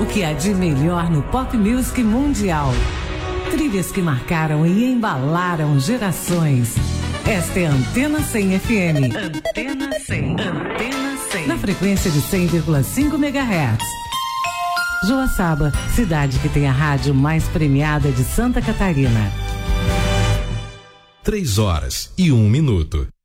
O que há de melhor no pop music mundial. Trilhas que marcaram e embalaram gerações. Esta é a Antena 100 FM. Antena 100. Antena 100. Na frequência de 100,5 MHz. Joaçaba, cidade que tem a rádio mais premiada de Santa Catarina. 3 horas e 1 minuto.